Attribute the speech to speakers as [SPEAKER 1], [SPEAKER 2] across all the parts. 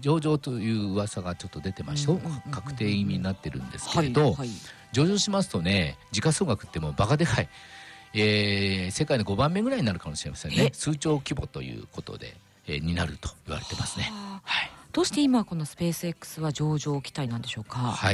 [SPEAKER 1] 上場という噂がちょっと出てまして、確定意味になってるんですけれど、上場しますとね、時価総額ってもうバカでかい、世界の5番目ぐらいになるかもしれませんね。数兆規模ということで、になると言われてますね。はい、
[SPEAKER 2] どうして今このスペース X は上場期待なんでしょうか。
[SPEAKER 1] はい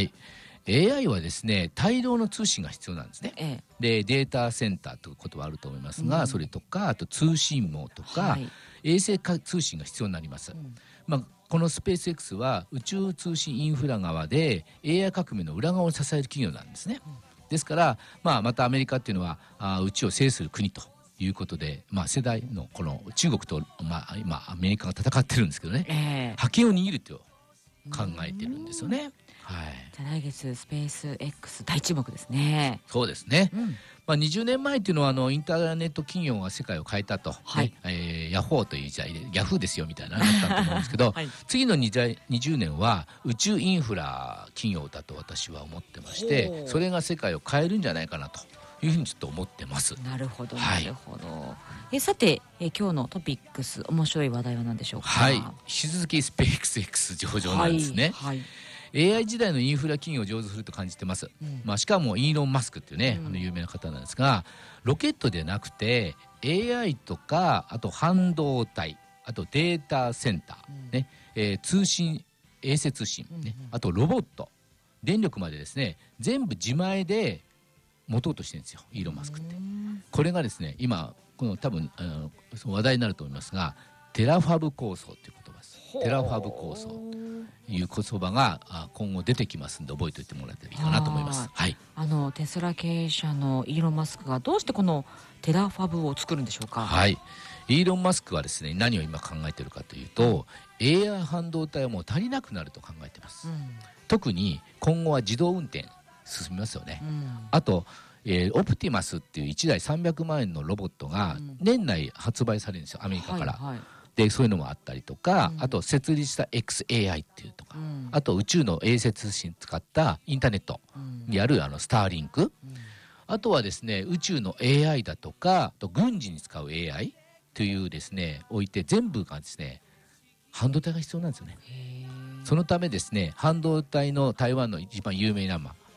[SPEAKER 1] 、AI はですね、大量の通信が必要なんですね。でデータセンターということはあると思いますが、それとかあと通信網とか、衛星通信が必要になります。このスペース X は宇宙通信インフラ側で AI 革命の裏側を支える企業なんですね。ですから、またアメリカっていうのは宇宙を制する国ということで、世代のこの中国と、今アメリカが戦ってるんですけどね、覇権を握ると考えてるんですよね。
[SPEAKER 2] じゃあ来月スペース X 大注目ですね。
[SPEAKER 1] そうですね。20年前っていうのはインターネット企業が世界を変えたと、ヤホーという時代でヤフーですよみたいなのがあったと思うんですけど、次の20年は宇宙インフラ企業だと私は思ってまして、それが世界を変えるんじゃないかなというふうにちょっと思ってます。
[SPEAKER 2] なるほどなるほど。さて、今日のトピックス面白い話題は何でしょうか。
[SPEAKER 1] 引き続きスペース X 上場なんですね。AI 時代のインフラ企業を上手すると感じてます。しかもイーロン・マスクっていうね、有名な方なんですが、ロケットでなくて AI とか、あと半導体、あとデータセンター、通信、衛星通信、あとロボット、電力までですね、全部自前で持とうとしてるんですよ、イーロン・マスクって。これがですね、今この多分話題になると思いますが、テラファブ構想という言葉です。テラファブ構想という言葉が今後出てきますんで、覚えておいてもらえたらいいかなと思います。
[SPEAKER 2] テスラ経営者のイーロン・マスクがどうしてこのテラファブを作るんでしょうか。
[SPEAKER 1] イーロン・マスクはですね、何を今考えているかというと、AI 半導体はもう足りなくなると考えています。特に今後は自動運転進みますよね。あとオプティマスっていう1台300万円のロボットが年内発売されるんですよ、アメリカから。でそういうのもあったりとか、あと設立した XAI っていうとか、あと宇宙の衛星通信使ったインターネットにあるスターリンク、あとはですね、宇宙の AI だとか、あと軍事に使う AI というですね、置いて全部がですね、半導体が必要なんですよね。そのためですね、半導体の台湾の一番有名な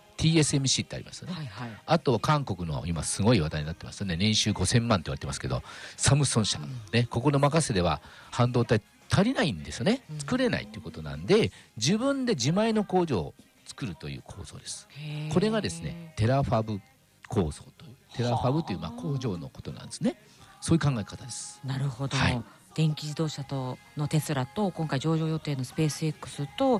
[SPEAKER 1] TSMC ってありますよね。あと韓国の今すごい話題になってますよね、年収5000万って言われてますけど、サムソン社、ここの任せでは半導体足りないんですよね。作れないということなんで、自分で自前の工場を作るという構造です。これがですね、テラファブ構造という、テラファブという工場のことなんですね。そういう考え方です。
[SPEAKER 2] なるほど。電気自動車とのテスラと今回上場予定のスペース X と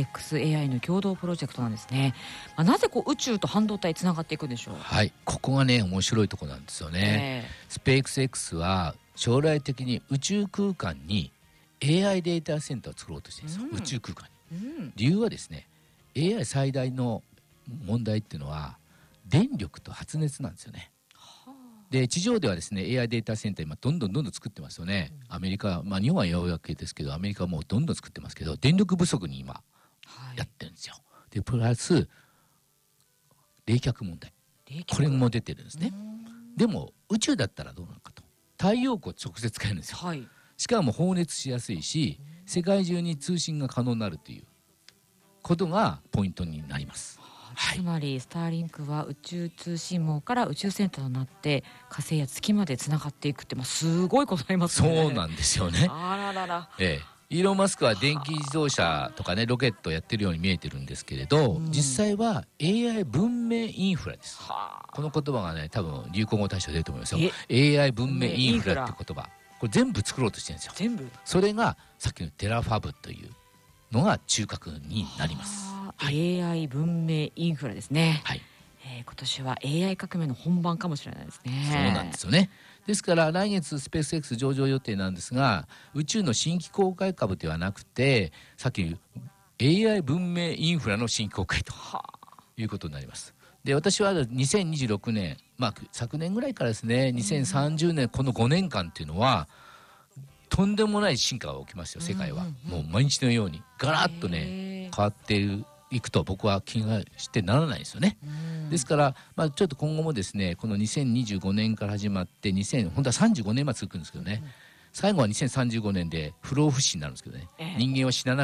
[SPEAKER 2] XAI の共同プロジェクトなんですね。なぜ宇宙と半導体つながっていくんでしょう。
[SPEAKER 1] ここがね、面白いところなんですよね。スペース X は将来的に宇宙空間に AI データセンターを作ろうとしてるんですよ、宇宙空間に。理由はですね、AI 最大の問題っていうのは電力と発熱なんですよね。で地上ではですね、 AI データセンター今どんどん作ってますよね。アメリカ、日本はようやくですけど、アメリカはもうどんどん作ってますけど、電力不足に今やってるんですよ。でプラス冷却問題、これも出てるんですね。でも宇宙だったらどうなのかと、太陽光直接使えるんですよ。しかも放熱しやすいし、世界中に通信が可能になるということがポイントになります。
[SPEAKER 2] つまりスターリンクは宇宙通信網から宇宙センターとなって火星や月までつながっていくって、すごいことありますね。
[SPEAKER 1] そうなんですよね。イーロン・マスクは電気自動車とかね、ロケットやってるように見えてるんですけれど、実際は AI 文明インフラです。この言葉がね、多分流行語大賞出ると思いますよ。AI 文明インフラって言葉、これ全部作ろうとしてるんですよ。
[SPEAKER 2] 全部。
[SPEAKER 1] それがさっきのテラファブというのが中核になります。
[SPEAKER 2] AI 文明インフラですね。今年は AI 革命の本番かもしれないですね。
[SPEAKER 1] そうなんですよね。ですから来月スペース X 上場予定なんですが、宇宙の新規公開株ではなくて、さっき AI 文明インフラの新規公開ということになります。で私は2026年、昨年ぐらいからですね、2030年この5年間っていうのはとんでもない進化が起きますよ、世界は。もう毎日のようにガラッとね変わっていくと僕は気がしてならないですよね。ですから、ちょっと今後もですね、この2025年から始まって本当は35年まで続くんですけどね、最後は2035年で不老不死になるんですけどね、人間は死なな